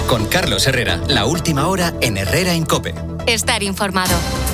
Con Carlos Herrera, la última hora en Herrera en COPE. Estar informado.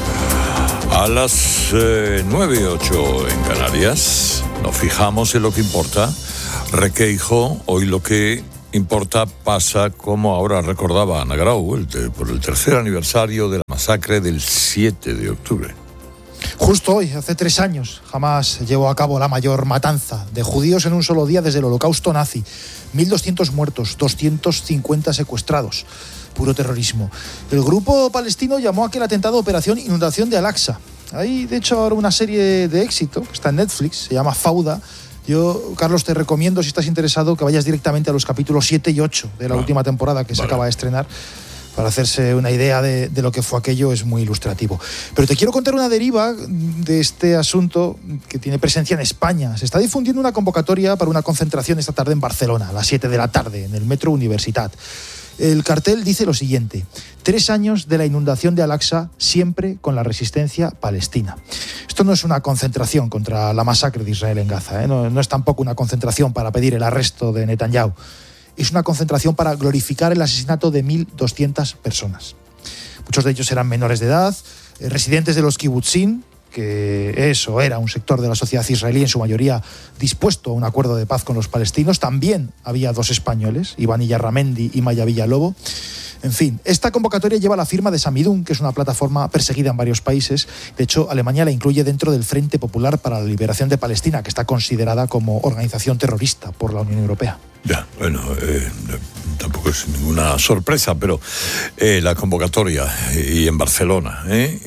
A las 9:08 en Canarias, nos fijamos en lo que importa. Requeijo, hoy lo que importa pasa, como ahora recordaba Ana Grau, por el tercer aniversario de la masacre del 7 de octubre. Justo hoy, hace 3 años, Hamás llevó a cabo la mayor matanza de judíos en un solo día desde el holocausto nazi. 1.200 muertos, 250 secuestrados. Puro terrorismo. El grupo palestino llamó a aquel atentado Operación Inundación de Al-Aqsa. Hay, de hecho, ahora una serie de éxito, que está en Netflix, se llama Fauda. Yo, Carlos, te recomiendo, si estás interesado, que vayas directamente a los capítulos 7 y 8 de la última temporada que se acaba de estrenar, para hacerse una idea de lo que fue aquello. Es muy ilustrativo. Pero te quiero contar una deriva de este asunto que tiene presencia en España. Se está difundiendo una convocatoria para una concentración esta tarde en Barcelona, a las 7 de la tarde, en el Metro Universitat. El cartel dice lo siguiente: 3 años de la inundación de Al-Aqsa, siempre con la resistencia palestina. Esto no es una concentración contra la masacre de Israel en Gaza, ¿eh? No es tampoco una concentración para pedir el arresto de Netanyahu. Es una concentración para glorificar el asesinato de 1.200 personas. Muchos de ellos eran menores de edad, residentes de los kibutzim, que eso era un sector de la sociedad israelí en su mayoría dispuesto a un acuerdo de paz con los palestinos. También había 2 españoles, Iván Illarramendi y Maya Villalobos. En fin, esta convocatoria lleva la firma de Samidun, que es una plataforma perseguida en varios países. De hecho, Alemania la incluye dentro del Frente Popular para la Liberación de Palestina, que está considerada como organización terrorista por la Unión Europea. Ya, bueno, tampoco es ninguna sorpresa, pero la convocatoria y en Barcelona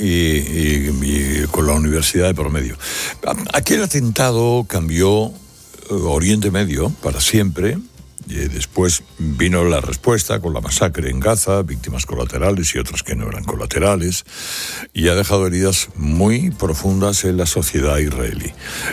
y con la universidad de por medio. Aquel atentado cambió Oriente Medio para siempre. Después vino la respuesta con la masacre en Gaza, víctimas colaterales y otras que no eran colaterales, y ha dejado heridas muy profundas en la sociedad israelí.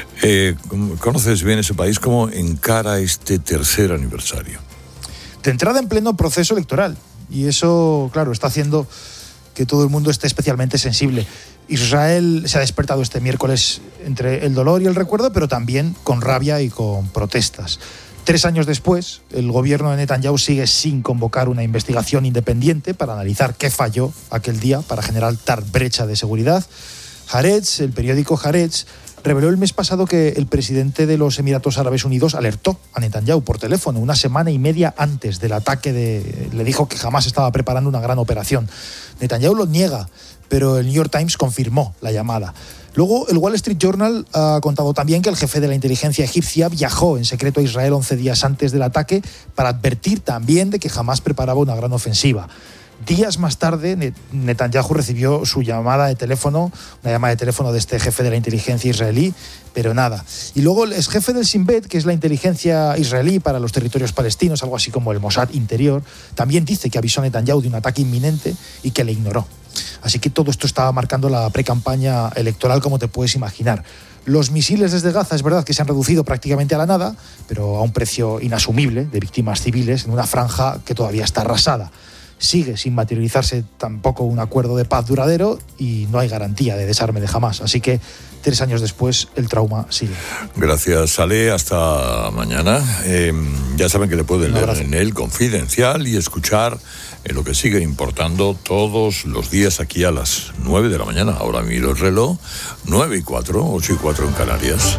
¿Conoces bien ese país? ¿Cómo encara este tercer aniversario? De entrada en pleno proceso electoral, y eso, claro, está haciendo que todo el mundo esté especialmente sensible. Israel se ha despertado este miércoles entre el dolor y el recuerdo, pero también con rabia y con protestas. 3 años después, el gobierno de Netanyahu sigue sin convocar una investigación independiente para analizar qué falló aquel día para generar tal brecha de seguridad. Haaretz, el periódico Haaretz, reveló el mes pasado que el presidente de los Emiratos Árabes Unidos alertó a Netanyahu por teléfono 1 semana y media antes del ataque. Le dijo que jamás estaba preparando una gran operación. Netanyahu lo niega, pero el New York Times confirmó la llamada. Luego, el Wall Street Journal ha contado también que el jefe de la inteligencia egipcia viajó en secreto a Israel 11 días antes del ataque para advertir también de que jamás preparaba una gran ofensiva. Días más tarde, Netanyahu recibió su llamada de teléfono, una llamada de teléfono de este jefe de la inteligencia israelí, pero nada. Y luego el exjefe del Shin Bet, que es la inteligencia israelí para los territorios palestinos, algo así como el Mossad Interior, también dice que avisó a Netanyahu de un ataque inminente y que le ignoró. Así que todo esto estaba marcando la precampaña electoral, como te puedes imaginar. Los misiles desde Gaza es verdad que se han reducido prácticamente a la nada, pero a un precio inasumible de víctimas civiles en una franja que todavía está arrasada. Sigue sin materializarse tampoco un acuerdo de paz duradero y no hay garantía de desarme de Hamás. Así que 3 años después el trauma sigue. Gracias, Ale. Hasta mañana. Ya saben que le pueden leer en El Confidencial y escuchar en lo que sigue importando todos los días aquí a las 9 de la mañana. Ahora miro el reloj, 9:04, 8:04 en Canarias.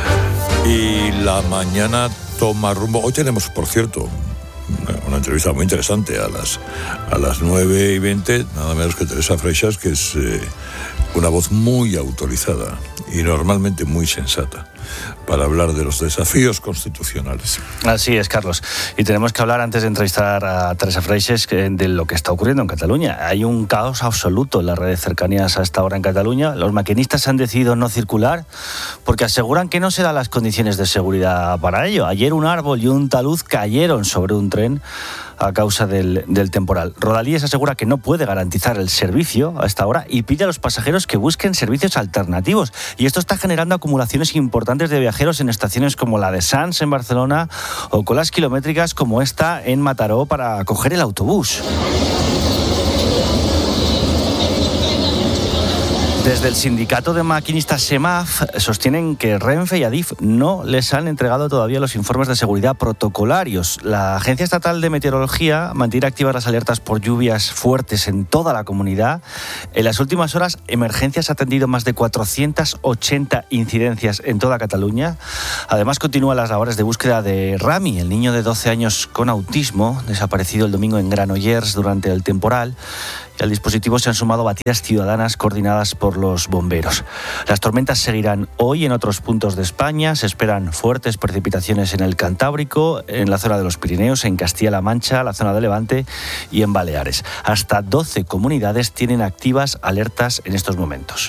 Y la mañana toma rumbo. Hoy tenemos, por cierto, una entrevista muy interesante a las 9:20, nada menos que Teresa Freixas, que es una voz muy autorizada y normalmente muy sensata para hablar de los desafíos constitucionales. Así es, Carlos. Y tenemos que hablar, antes de entrevistar a Teresa Freixas, de lo que está ocurriendo en Cataluña. Hay un caos absoluto en las redes cercanías a esta hora en Cataluña. Los maquinistas han decidido no circular porque aseguran que no se dan las condiciones de seguridad para ello. Ayer un árbol y un talud cayeron sobre un tren a causa del temporal. Rodalies asegura que no puede garantizar el servicio a esta hora y pide a los pasajeros que busquen servicios alternativos. Y esto está generando acumulaciones importantes de viajeros en estaciones como la de Sants en Barcelona o colas kilométricas como esta en Mataró para coger el autobús. Desde el sindicato de maquinistas SEMAF sostienen que Renfe y Adif no les han entregado todavía los informes de seguridad protocolarios. La Agencia Estatal de Meteorología mantiene activas las alertas por lluvias fuertes en toda la comunidad. En las últimas horas, Emergencias ha atendido más de 480 incidencias en toda Cataluña. Además, continúan las labores de búsqueda de Rami, el niño de 12 años con autismo, desaparecido el domingo en Granollers durante el temporal. Y al dispositivo se han sumado batidas ciudadanas coordinadas por los bomberos. Las tormentas seguirán hoy en otros puntos de España. Se esperan fuertes precipitaciones en el Cantábrico, en la zona de los Pirineos, en Castilla-La Mancha, la zona de Levante y en Baleares. Hasta 12 comunidades tienen activas alertas en estos momentos.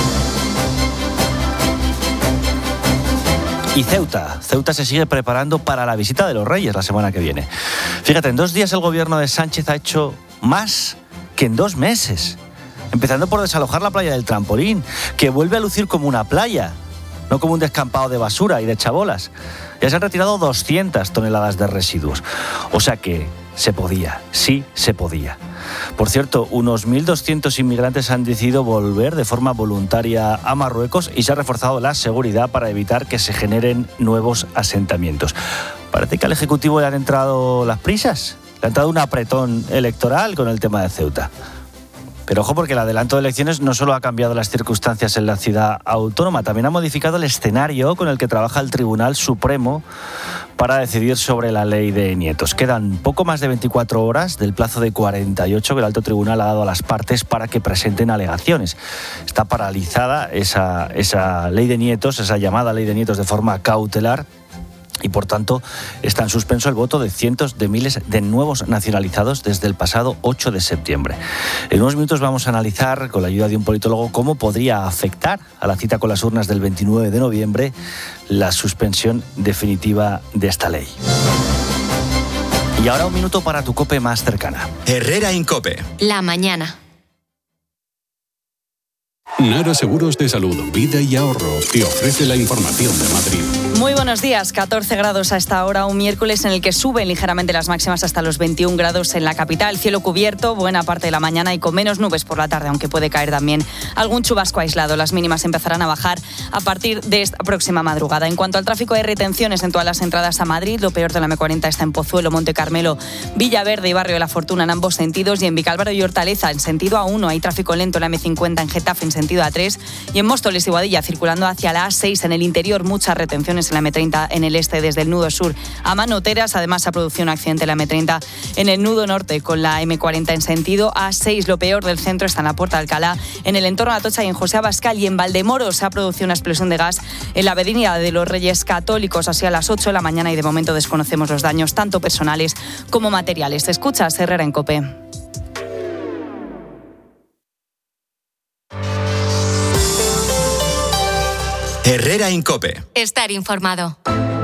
Y Ceuta se sigue preparando para la visita de los Reyes la semana que viene. Fíjate, en 2 días el gobierno de Sánchez ha hecho más que en 2 meses, empezando por desalojar la playa del Trampolín, que vuelve a lucir como una playa, no como un descampado de basura y de chabolas. Ya se han retirado 200 toneladas de residuos. O sea que se podía, sí se podía. Por cierto, unos 1.200 inmigrantes han decidido volver de forma voluntaria a Marruecos y se ha reforzado la seguridad para evitar que se generen nuevos asentamientos. Parece que al Ejecutivo le han entrado las prisas. Le han dado un apretón electoral con el tema de Ceuta. Pero ojo, porque el adelanto de elecciones no solo ha cambiado las circunstancias en la ciudad autónoma, también ha modificado el escenario con el que trabaja el Tribunal Supremo para decidir sobre la ley de nietos. Quedan poco más de 24 horas del plazo de 48 que el alto tribunal ha dado a las partes para que presenten alegaciones. Está paralizada esa ley de nietos, esa llamada ley de nietos de forma cautelar. Y por tanto está en suspenso el voto de cientos de miles de nuevos nacionalizados desde el pasado 8 de septiembre. En unos minutos vamos a analizar, con la ayuda de un politólogo, cómo podría afectar a la cita con las urnas del 29 de noviembre la suspensión definitiva de esta ley. Y ahora un minuto para tu COPE más cercana. Herrera Incope. La mañana. Nara Seguros de Salud, Vida y Ahorro te ofrece la información de Madrid. Muy buenos días, 14 grados a esta hora, un miércoles en el que suben ligeramente las máximas hasta los 21 grados en la capital. Cielo cubierto, buena parte de la mañana y con menos nubes por la tarde, aunque puede caer también algún chubasco aislado. Las mínimas empezarán a bajar a partir de esta próxima madrugada. En cuanto al tráfico, hay retenciones en todas las entradas a Madrid. Lo peor de la M40 está en Pozuelo, Monte Carmelo, Villaverde y Barrio de la Fortuna en ambos sentidos. Y en Vicálvaro y Hortaleza en sentido A1 hay tráfico lento en la M50 en Getafe en sentido A3. Y en Móstoles y Boadilla circulando hacia la A6 en el interior, muchas retenciones en la M30 en el este desde el nudo sur a Manoteras. Además se ha producido un accidente en la M30 en el nudo norte con la M40 en sentido A6. Lo peor del centro está en la Puerta de Alcalá, en el entorno de Atocha y en José Abascal. Y en Valdemoro se ha producido una explosión de gas en la avenida de los Reyes Católicos, así a las 8 de la mañana, y de momento desconocemos los daños tanto personales como materiales. Escuchas Herrera en COPE. Herrera Incope. Estar informado.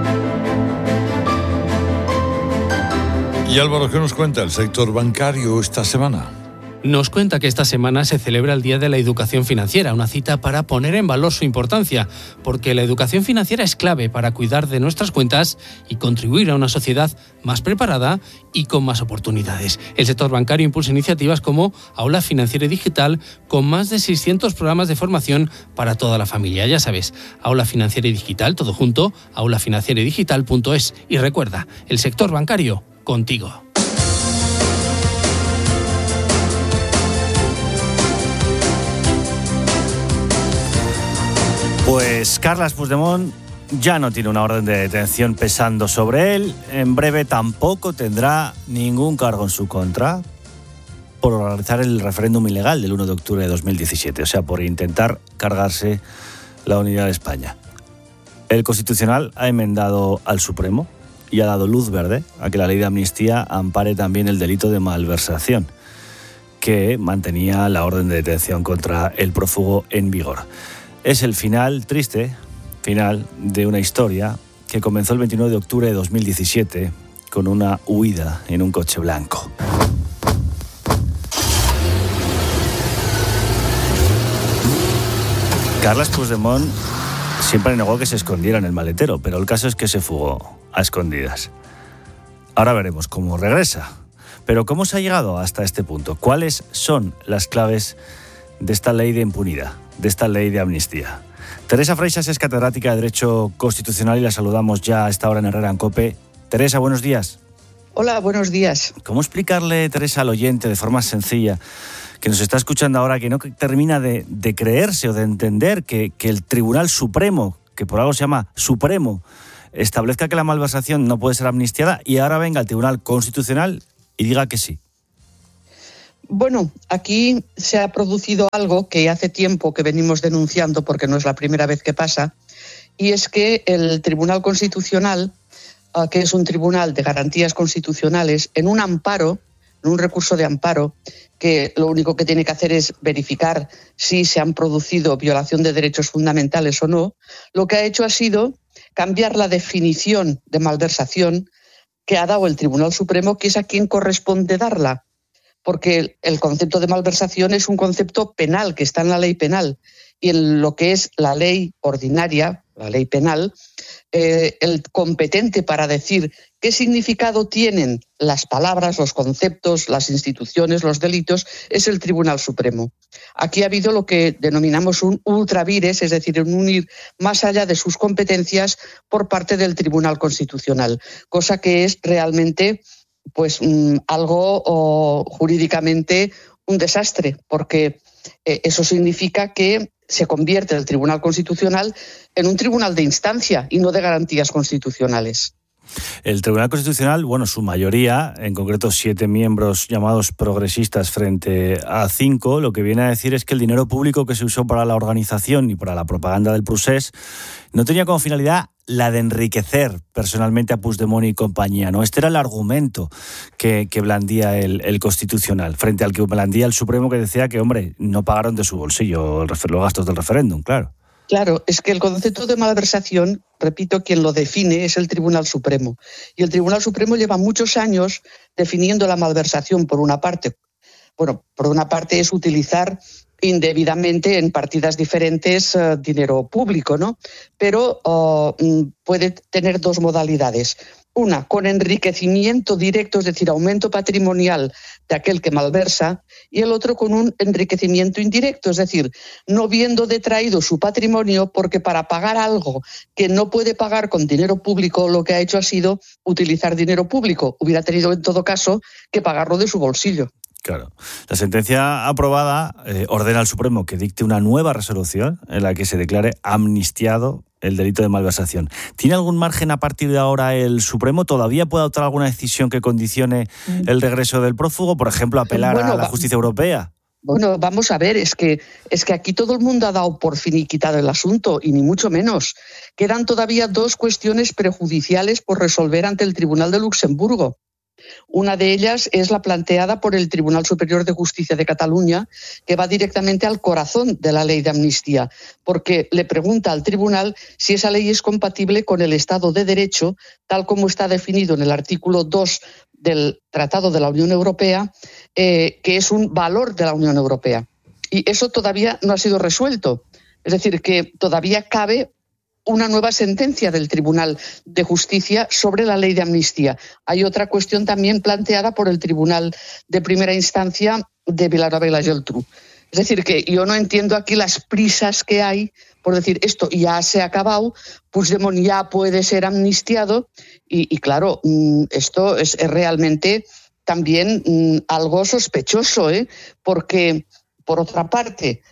Y Álvaro, ¿qué nos cuenta el sector bancario esta semana? Nos cuenta que esta semana se celebra el Día de la Educación Financiera, una cita para poner en valor su importancia, porque la educación financiera es clave para cuidar de nuestras cuentas y contribuir a una sociedad más preparada y con más oportunidades. El sector bancario impulsa iniciativas como Aula Financiera y Digital, con más de 600 programas de formación para toda la familia. Ya sabes, Aula Financiera y Digital, todo junto, aulafinancieraydigital.es. Y recuerda, el sector bancario, contigo. Pues Carles Puigdemont ya no tiene una orden de detención pesando sobre él. En breve tampoco tendrá ningún cargo en su contra por organizar el referéndum ilegal del 1 de octubre de 2017, o sea, por intentar cargarse la unidad de España. El Constitucional ha enmendado al Supremo y ha dado luz verde a que la ley de amnistía ampare también el delito de malversación, que mantenía la orden de detención contra el prófugo en vigor. Es el final, triste final, de una historia que comenzó el 29 de octubre de 2017 con una huida en un coche blanco. Carles Puigdemont siempre negó que se escondiera en el maletero, pero el caso es que se fugó a escondidas. Ahora veremos cómo regresa. Pero ¿cómo se ha llegado hasta este punto? ¿Cuáles son las claves de esta ley de impunidad, de esta ley de amnistía. Teresa Freixas es catedrática de Derecho Constitucional y la saludamos ya a esta hora en Herrera en COPE. Teresa, buenos días. Hola, buenos días. ¿Cómo explicarle, Teresa, al oyente de forma sencilla que nos está escuchando ahora, que no termina de creerse o de entender que el Tribunal Supremo, que por algo se llama Supremo, establezca que la malversación no puede ser amnistiada y ahora venga el Tribunal Constitucional y diga que sí? Bueno, aquí se ha producido algo que hace tiempo que venimos denunciando, porque no es la primera vez que pasa, y es que el Tribunal Constitucional, que es un tribunal de garantías constitucionales, en un amparo, en un recurso de amparo, que lo único que tiene que hacer es verificar si se han producido violación de derechos fundamentales o no, lo que ha hecho ha sido cambiar la definición de malversación que ha dado el Tribunal Supremo, que es a quien corresponde darla, porque el concepto de malversación es un concepto penal que está en la ley penal, y en lo que es la ley ordinaria, la ley penal, el competente para decir qué significado tienen las palabras, los conceptos, las instituciones, los delitos, es el Tribunal Supremo. Aquí ha habido lo que denominamos un ultra vires, es decir, un ir más allá de sus competencias por parte del Tribunal Constitucional, cosa que es realmente pues algo jurídicamente un desastre, porque eso significa que se convierte el Tribunal Constitucional en un tribunal de instancia y no de garantías constitucionales. El Tribunal Constitucional, bueno, su mayoría, en concreto 7 miembros llamados progresistas frente a 5, lo que viene a decir es que el dinero público que se usó para la organización y para la propaganda del procés no tenía como finalidad la de enriquecer personalmente a Puigdemont y compañía, ¿no? Este era el argumento que blandía el Constitucional, frente al que blandía el Supremo, que decía que, hombre, no pagaron de su bolsillo los gastos del referéndum, claro. Claro, es que el concepto de malversación, repito, quien lo define es el Tribunal Supremo. Y el Tribunal Supremo lleva muchos años definiendo la malversación, por una parte. Bueno, por una parte es utilizar indebidamente en partidas diferentes dinero público, ¿no? Pero puede tener dos modalidades. Una, con enriquecimiento directo, es decir, aumento patrimonial de aquel que malversa, y el otro con un enriquecimiento indirecto, es decir, no viendo detraído su patrimonio, porque para pagar algo que no puede pagar con dinero público, lo que ha hecho ha sido utilizar dinero público. Hubiera tenido en todo caso que pagarlo de su bolsillo. Claro. La sentencia aprobada ordena al Supremo que dicte una nueva resolución en la que se declare amnistiado el delito de malversación. ¿Tiene algún margen a partir de ahora el Supremo? ¿Todavía puede adoptar alguna decisión que condicione el regreso del prófugo? Por ejemplo, apelar a la justicia europea. Bueno, vamos a ver, es que aquí todo el mundo ha dado por finiquitado el asunto, y ni mucho menos. Quedan todavía 2 cuestiones prejudiciales por resolver ante el Tribunal de Luxemburgo. Una de ellas es la planteada por el Tribunal Superior de Justicia de Cataluña, que va directamente al corazón de la ley de amnistía, porque le pregunta al tribunal si esa ley es compatible con el Estado de Derecho, tal como está definido en el artículo 2 del Tratado de la Unión Europea, que es un valor de la Unión Europea. Y eso todavía no ha sido resuelto. Es decir, que todavía cabe una nueva sentencia del Tribunal de Justicia sobre la ley de amnistía. Hay otra cuestión también planteada por el Tribunal de Primera Instancia de Vilanova y la Geltrú. Es decir, que yo no entiendo aquí las prisas que hay por decir esto ya se ha acabado, Puigdemont ya puede ser amnistiado, y claro, esto es realmente también algo sospechoso, porque, por otra parte,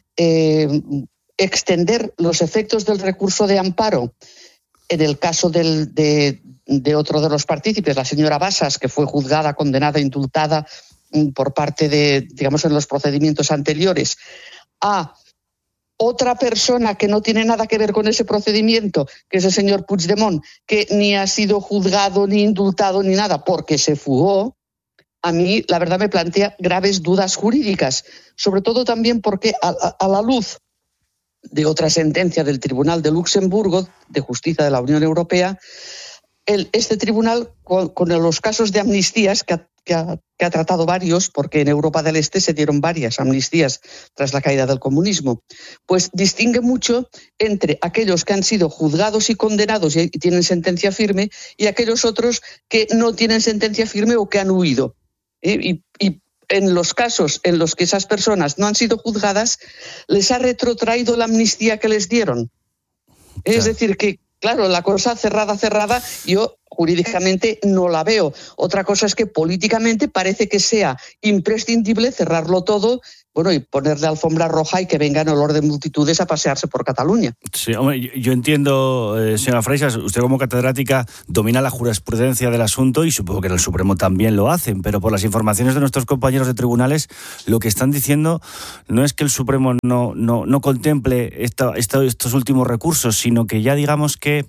extender los efectos del recurso de amparo en el caso de otro de los partícipes, la señora Bassas, que fue juzgada, condenada, indultada por parte de, digamos, en los procedimientos anteriores, a otra persona que no tiene nada que ver con ese procedimiento, que es el señor Puigdemont, que ni ha sido juzgado, ni indultado, ni nada, porque se fugó, a mí, la verdad, me plantea graves dudas jurídicas, sobre todo también porque a la luz de otra sentencia del Tribunal de Luxemburgo, de Justicia de la Unión Europea, este tribunal, con los casos de amnistías, que ha tratado varios, porque en Europa del Este se dieron varias amnistías tras la caída del comunismo, pues distingue mucho entre aquellos que han sido juzgados y condenados y tienen sentencia firme, y aquellos otros que no tienen sentencia firme o que han huido. Y en los casos en los que esas personas no han sido juzgadas, les ha retrotraído la amnistía que les dieron. Claro. Es decir, que, claro, la cosa cerrada, yo jurídicamente no la veo. Otra cosa es que políticamente parece que sea imprescindible cerrarlo todo, bueno, y ponerle alfombra roja y que vengan olor de multitudes a pasearse por Cataluña. Sí, hombre, yo entiendo, señora Freixas, usted como catedrática domina la jurisprudencia del asunto y supongo que en el Supremo también lo hacen, pero por las informaciones de nuestros compañeros de tribunales, lo que están diciendo no es que el Supremo no contemple estos últimos recursos, sino que ya digamos que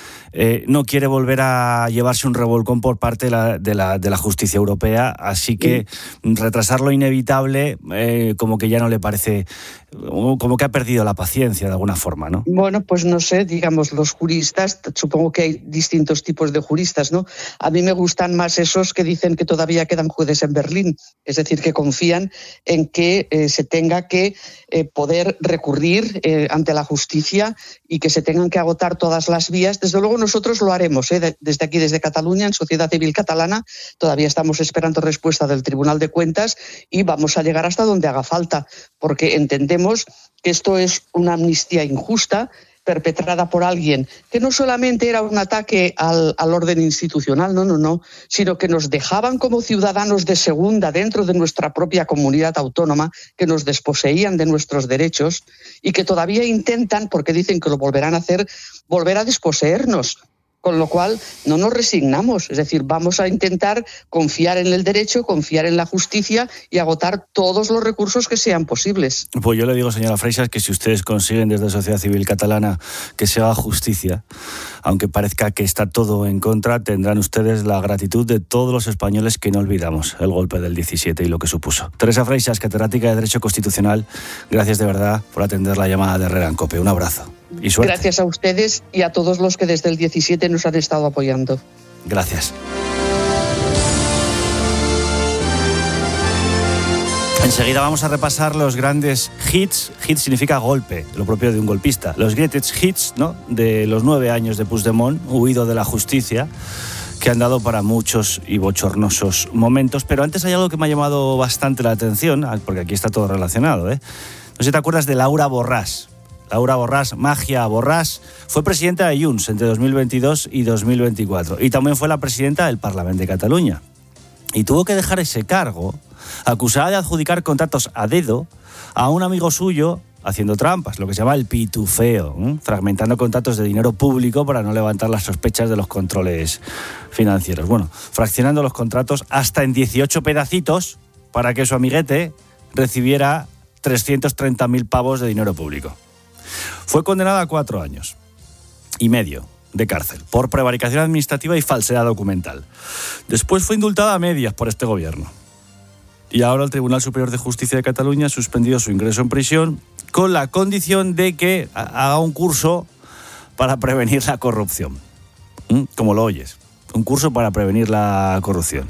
no quiere volver a llevarse un revolcón por parte de la justicia europea, así que retrasar lo inevitable como que ya no le parece, como que ha perdido la paciencia de alguna forma, ¿no? Bueno, pues no sé, digamos, los juristas, supongo que hay distintos tipos de juristas, ¿no? A mí me gustan más esos que dicen que todavía quedan jueces en Berlín, es decir, que confían en que se tenga que poder recurrir ante la justicia y que se tengan que agotar todas las vías. Desde luego nosotros lo haremos, desde aquí, desde Cataluña, en Sociedad Civil Catalana, todavía estamos esperando respuesta del Tribunal de Cuentas y vamos a llegar hasta donde haga falta, porque entendemos que esto es una amnistía injusta perpetrada por alguien que no solamente era un ataque al orden institucional, no, sino que nos dejaban como ciudadanos de segunda dentro de nuestra propia comunidad autónoma, que nos desposeían de nuestros derechos y que todavía intentan, porque dicen que lo volverán a hacer, volver a desposeernos. Con lo cual no nos resignamos, es decir, vamos a intentar confiar en el derecho, confiar en la justicia y agotar todos los recursos que sean posibles. Pues yo le digo, señora Freixas, que si ustedes consiguen desde Sociedad Civil Catalana que se haga justicia, aunque parezca que está todo en contra, tendrán ustedes la gratitud de todos los españoles que no olvidamos el golpe del 17 y lo que supuso. Teresa Freixas, catedrática de Derecho Constitucional, gracias de verdad por atender la llamada de Herrera en COPE. Un abrazo. Y suerte. Gracias a ustedes y a todos los que desde el 17 nos han estado apoyando. Gracias. Enseguida vamos a repasar los grandes hits. Hit significa golpe, lo propio de un golpista. Los greatest hits, ¿no?, de los 9 años de Puigdemont, huido de la justicia, que han dado para muchos y bochornosos momentos. Pero antes hay algo que me ha llamado bastante la atención, porque aquí está todo relacionado, No sé si te acuerdas de Laura Borràs. Laura Borràs, Magia Borràs, fue presidenta de Junts entre 2022 y 2024 y también fue la presidenta del Parlamento de Cataluña. Y tuvo que dejar ese cargo acusada de adjudicar contratos a dedo a un amigo suyo haciendo trampas, lo que se llama el pitufeo, fragmentando contratos de dinero público para no levantar las sospechas de los controles financieros. Bueno, fraccionando los contratos hasta en 18 pedacitos para que su amiguete recibiera 330.000 pavos de dinero público. Fue condenada a 4 años y medio de cárcel por prevaricación administrativa y falsedad documental. Después fue indultada a medias por este gobierno. Y ahora el Tribunal Superior de Justicia de Cataluña ha suspendido su ingreso en prisión con la condición de que haga un curso para prevenir la corrupción. Como lo oyes, un curso para prevenir la corrupción.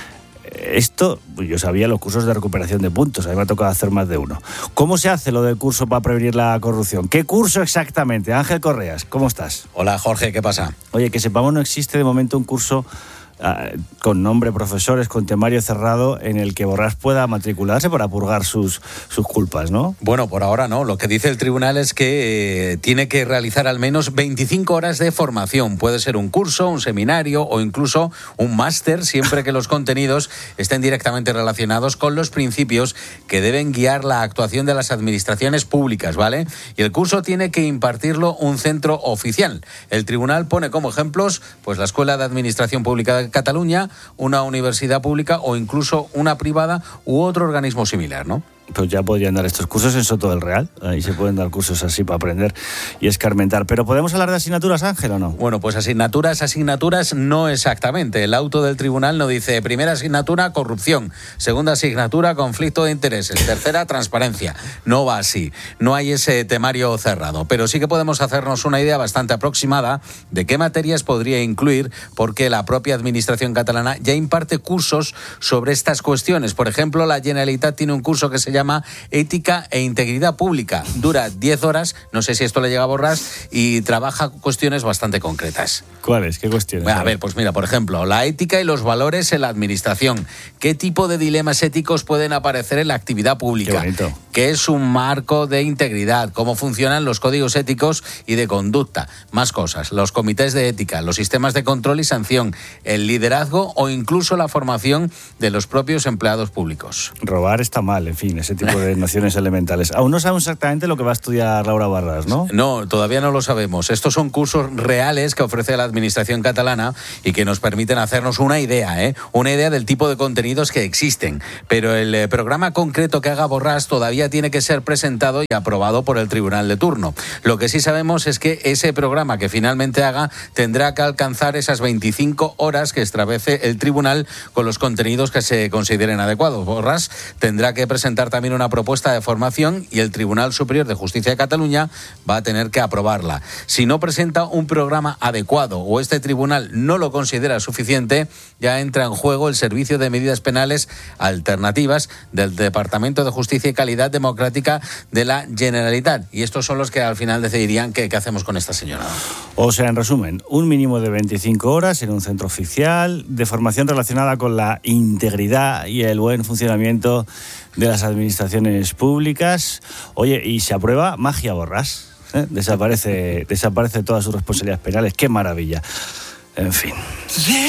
Esto, yo sabía los cursos de recuperación de puntos, a mí me ha tocado hacer más de uno. ¿Cómo se hace lo del curso para prevenir la corrupción? ¿Qué curso exactamente? Ángel Correas, ¿cómo estás? Hola Jorge, ¿qué pasa? Oye, que sepamos, no existe de momento un curso con nombre, profesores, con temario cerrado en el que Borràs pueda matricularse para purgar sus culpas, ¿no? Bueno, por ahora no. Lo que dice el tribunal es que tiene que realizar al menos 25 horas de formación. Puede ser un curso, un seminario o incluso un máster, siempre que los contenidos estén directamente relacionados con los principios que deben guiar la actuación de las administraciones públicas, ¿vale? Y el curso tiene que impartirlo un centro oficial. El tribunal pone como ejemplos pues la Escuela de Administración Pública de Cataluña, una universidad pública o incluso una privada u otro organismo similar, ¿no? Pues ya podrían dar estos cursos en Soto del Real. Ahí se pueden dar cursos así para aprender y escarmentar. ¿Pero podemos hablar de asignaturas, Ángel, o no? Bueno, pues asignaturas no exactamente. El auto del tribunal no dice primera asignatura, corrupción, segunda asignatura, conflicto de intereses, tercera, transparencia. No va así. No hay ese temario cerrado. Pero sí que podemos hacernos una idea bastante aproximada de qué materias podría incluir, porque la propia administración catalana ya imparte cursos sobre estas cuestiones. Por ejemplo, la Generalitat tiene un curso que se llama llama Ética e Integridad Pública. Dura 10 horas, no sé si esto le llega a Borràs, y trabaja cuestiones bastante concretas. ¿Cuáles? ¿Qué cuestiones? A ver, pues mira, por ejemplo, la ética y los valores en la administración. ¿Qué tipo de dilemas éticos pueden aparecer en la actividad pública? Qué bonito. ¿Qué es un marco de integridad? ¿Cómo funcionan los códigos éticos y de conducta? Más cosas, los comités de ética, los sistemas de control y sanción, el liderazgo o incluso la formación de los propios empleados públicos. Robar está mal, en fin, ese tipo de nociones elementales. Aún no sabemos exactamente lo que va a estudiar Laura Borràs, ¿no? No, todavía no lo sabemos. Estos son cursos reales que ofrece la administración catalana y que nos permiten hacernos una idea del tipo de contenidos que existen. Pero el programa concreto que haga Borràs todavía tiene que ser presentado y aprobado por el tribunal de turno. Lo que sí sabemos es que ese programa que finalmente haga tendrá que alcanzar esas 25 horas que establece el tribunal con los contenidos que se consideren adecuados. Borràs tendrá que presentar también una propuesta de formación y el Tribunal Superior de Justicia de Cataluña va a tener que aprobarla. Si no presenta un programa adecuado o este tribunal no lo considera suficiente, ya entra en juego el Servicio de Medidas Penales Alternativas del Departamento de Justicia y Calidad Democrática de la Generalitat. Y estos son los que al final decidirían qué hacemos con esta señora. O sea, en resumen, un mínimo de 25 horas en un centro oficial de formación relacionada con la integridad y el buen funcionamiento de las administraciones públicas. Oye, y se aprueba magia Borràs. Desaparece todas sus responsabilidades penales. ¡Qué maravilla! En fin.